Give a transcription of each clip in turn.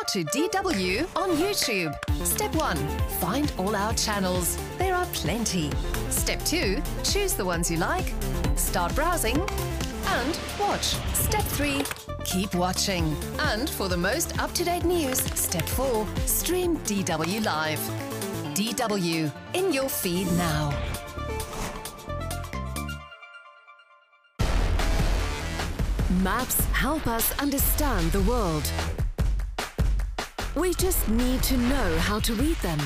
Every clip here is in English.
to DW on YouTube. Step 1. Find all our channels. There are plenty. Step 2. Choose the ones you like. Start browsing and watch. Step 3. Keep watching. And for the most up-to-date news, Step 4. Stream DW Live. DW in your feed now. Maps help us understand the world. We just need to know how to read them.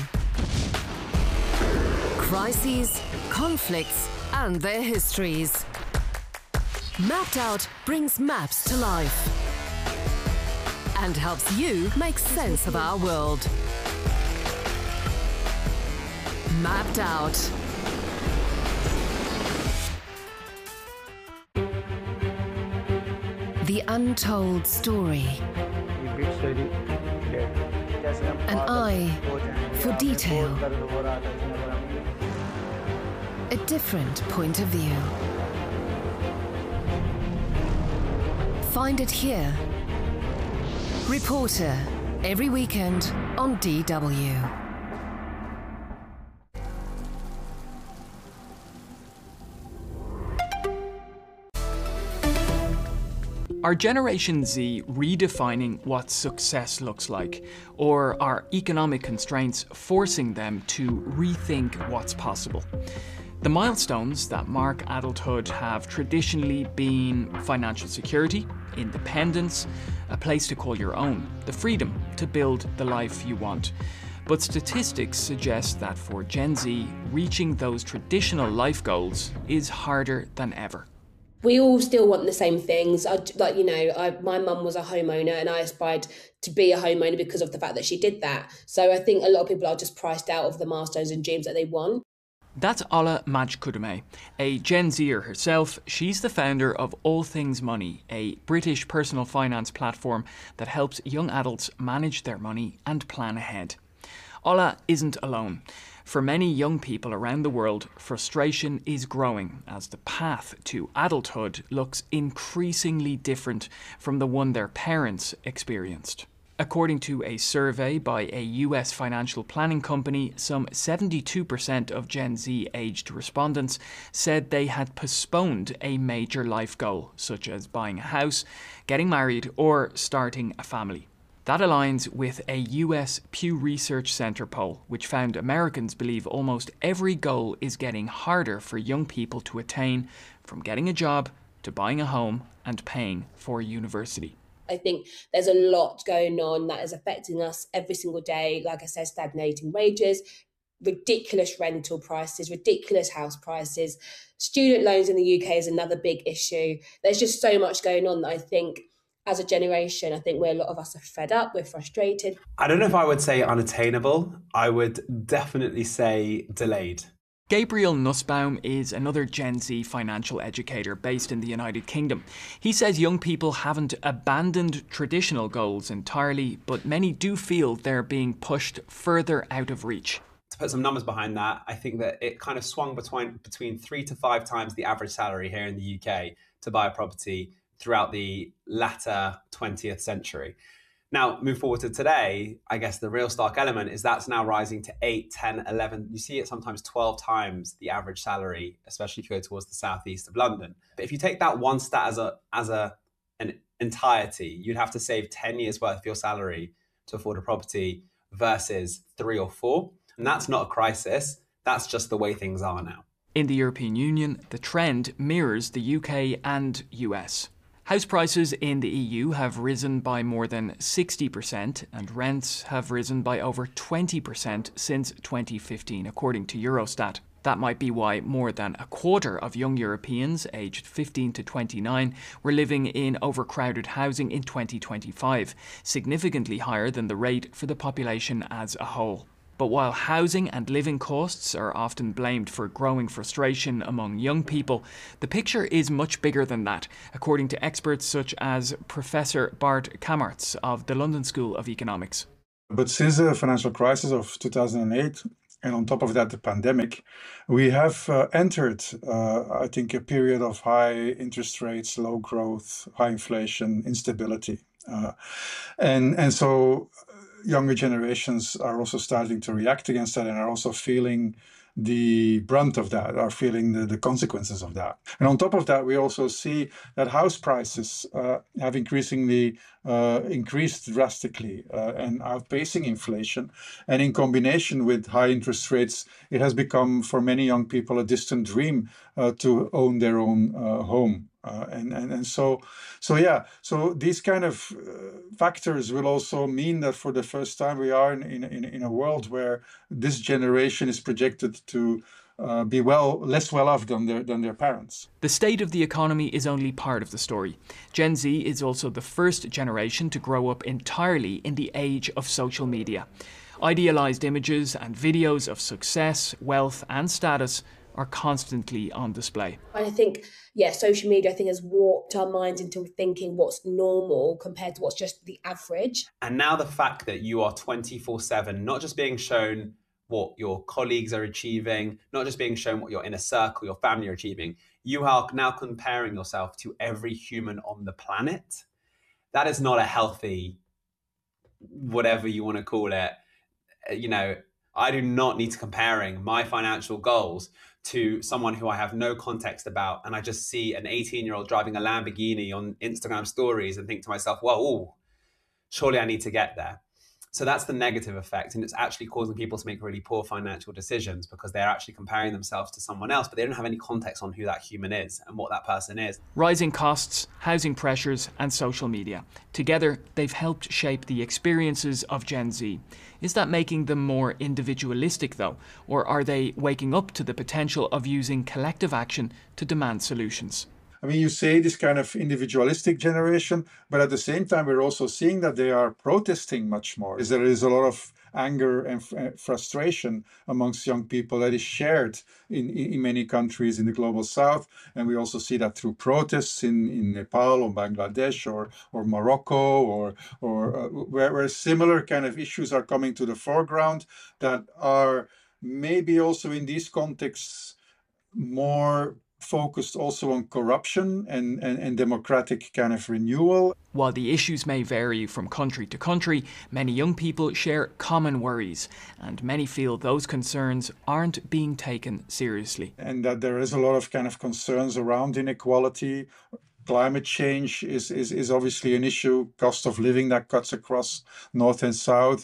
Crises, conflicts, and their histories. Mapped Out brings maps to life and helps you make sense of our world. Mapped Out. The untold story. An eye for detail. A different point of view. Find it here. Reporter, every weekend on DW. Are Generation Z redefining what success looks like, or are economic constraints forcing them to rethink what's possible? The milestones that mark adulthood have traditionally been financial security, independence, a place to call your own, the freedom to build the life you want. But statistics suggest that for Gen Z, reaching those traditional life goals is harder than ever. We all still want the same things. My mum was a homeowner and I aspired to be a homeowner because of the fact that she did that. So I think a lot of people are just priced out of the milestones and dreams that they want. That's Ola Majkudume, a Gen Zer herself. She's the founder of All Things Money, a British personal finance platform that helps young adults manage their money and plan ahead. Ola isn't alone. For many young people around the world, frustration is growing as the path to adulthood looks increasingly different from the one their parents experienced. According to a survey by a US financial planning company, some 72% of Gen Z-aged respondents said they had postponed a major life goal, such as buying a house, getting married, or starting a family. That aligns with a US Pew Research Center poll, which found Americans believe almost every goal is getting harder for young people to attain, from getting a job to buying a home and paying for university. I think there's a lot going on that is affecting us every single day. Like I said, stagnating wages, ridiculous rental prices, ridiculous house prices. Student loans in the UK is another big issue. There's just so much going on that I think as a generation, I think a lot of us are fed up, we're frustrated. I don't know if I would say unattainable. I would definitely say delayed. Gabriel Nussbaum is another Gen Z financial educator based in the United Kingdom. He says young people haven't abandoned traditional goals entirely, but many do feel they're being pushed further out of reach. To put some numbers behind that, I think that it kind of swung between 3 to 5 times the average salary here in the UK to buy a property throughout the latter 20th century. Now, move forward to today, I guess the real stark element is that's now rising to 8, 10, 11, you see it sometimes 12 times the average salary, especially if you go towards the southeast of London. But if you take that one stat as an entirety, you'd have to save 10 years worth of your salary to afford a property versus 3 or 4. And that's not a crisis, that's just the way things are now. In the European Union, the trend mirrors the UK and US. House prices in the EU have risen by more than 60% and rents have risen by over 20% since 2015, according to Eurostat. That might be why more than a quarter of young Europeans aged 15 to 29 were living in overcrowded housing in 2025, significantly higher than the rate for the population as a whole. But while housing and living costs are often blamed for growing frustration among young people, the picture is much bigger than that, according to experts such as Professor Bart Kamartz of the London School of Economics. But since the financial crisis of 2008, and on top of that, the pandemic, we have entered, I think, a period of high interest rates, low growth, high inflation, instability. And so younger generations are also starting to react against that and are also feeling the brunt of that, are feeling the consequences of that. And on top of that, we also see that house prices have increasingly increased drastically and outpacing inflation. And in combination with high interest rates, it has become for many young people a distant dream to own their own home. So these kind of factors will also mean that for the first time we are in a world where this generation is projected to be less well off than their parents. The state of the economy is only part of the story. Gen Z is also the first generation to grow up entirely in the age of social media. Idealized images and videos of success, wealth and status are constantly on display. And I think, social media, has warped our minds into thinking what's normal compared to what's just the average. And now the fact that you are 24/7, not just being shown what your colleagues are achieving, not just being shown what your inner circle, your family are achieving, you are now comparing yourself to every human on the planet. That is not a healthy, whatever you want to call it. I do not need to comparing my financial goals to someone who I have no context about, and I just see an 18-year-old driving a Lamborghini on Instagram stories and think to myself, well, surely I need to get there. So that's the negative effect, and it's actually causing people to make really poor financial decisions because they're actually comparing themselves to someone else, but they don't have any context on who that human is and what that person is. Rising costs, housing pressures and social media. Together, they've helped shape the experiences of Gen Z. Is that making them more individualistic though? Or are they waking up to the potential of using collective action to demand solutions? I mean, you say this kind of individualistic generation, but at the same time, we're also seeing that they are protesting much more. There is a lot of anger and frustration amongst young people that is shared in many countries in the global south. And we also see that through protests in Nepal or Bangladesh or Morocco or where similar kind of issues are coming to the foreground that are maybe also in these contexts more focused also on corruption and democratic kind of renewal. While the issues may vary from country to country, many young people share common worries, and many feel those concerns aren't being taken seriously. And that there is a lot of kind of concerns around inequality. Climate change is obviously an issue, cost of living that cuts across north and south,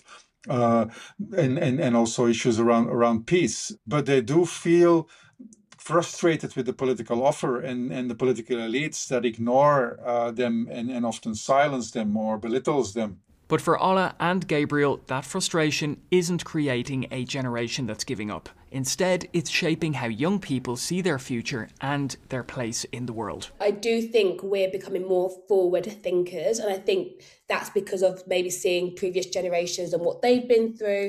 and also issues around peace. But they do feel frustrated with the political offer and the political elites that ignore them and often silence them or belittles them. But for Ola and Gabriel, that frustration isn't creating a generation that's giving up. Instead, it's shaping how young people see their future and their place in the world. I do think we're becoming more forward thinkers, and I think that's because of maybe seeing previous generations and what they've been through.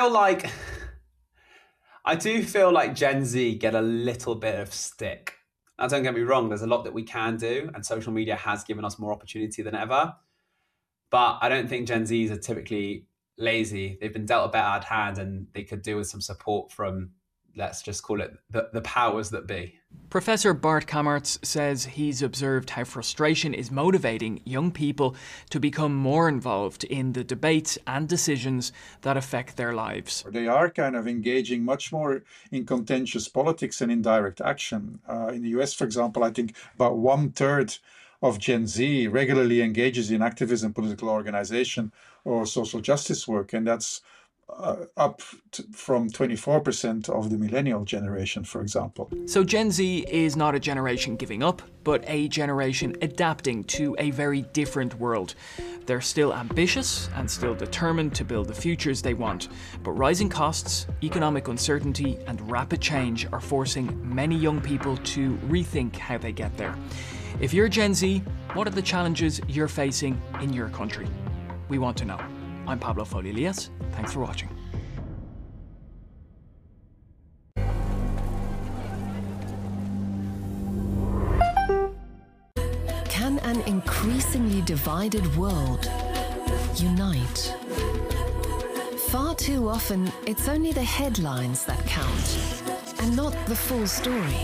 I do feel like Gen Z get a little bit of stick. Now, don't get me wrong, there's a lot that we can do, and social media has given us more opportunity than ever. But I don't think Gen Zs are typically lazy. They've been dealt a bad hand, and they could do with some support from, let's just call it, the powers that be. Professor Bart Kammertz says he's observed how frustration is motivating young people to become more involved in the debates and decisions that affect their lives. They are kind of engaging much more in contentious politics and in direct action. In the US, for example, I think about 1/3 of Gen Z regularly engages in activism, political organization, or social justice work, and that's up from 24% of the millennial generation, for example. So Gen Z is not a generation giving up, but a generation adapting to a very different world. They're still ambitious and still determined to build the futures they want, but rising costs, economic uncertainty, and rapid change are forcing many young people to rethink how they get there. If you're Gen Z, what are the challenges you're facing in your country? We want to know. I'm Pablo Folilias. Thanks for watching. Can an increasingly divided world unite? Far too often, it's only the headlines that count, and not the full story.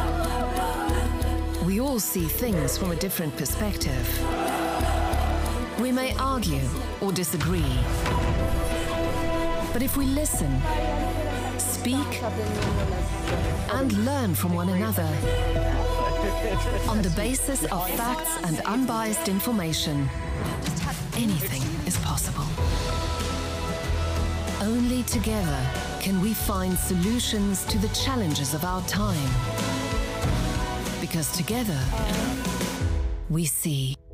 We all see things from a different perspective. We may argue or disagree, but if we listen, speak, and learn from one another on the basis of facts and unbiased information, anything is possible. Only together can we find solutions to the challenges of our time. Because together, we see.